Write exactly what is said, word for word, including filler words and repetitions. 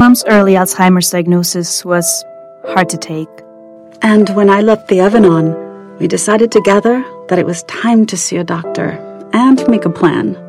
Mom's early Alzheimer's diagnosis was hard to take. And when I left the Evanon, we decided together that it was time to see a doctor and make a plan.